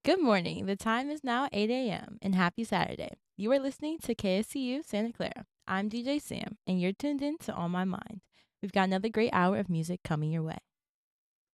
Good morning. The time is now 8 a.m. and happy Saturday. You are listening to KSCU Santa Clara. I'm DJ Sam, and you're tuned in to On My Mind. We've got another great hour of music coming your way.